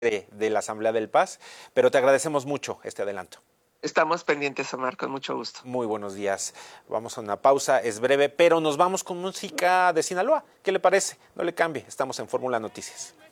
de la Asamblea del Paz, pero te agradecemos mucho este adelanto. Estamos pendientes, Omar, con mucho gusto. Muy buenos días. Vamos a una pausa, es breve, pero nos vamos con música de Sinaloa. ¿Qué le parece? No le cambie, estamos en Fórmula Noticias.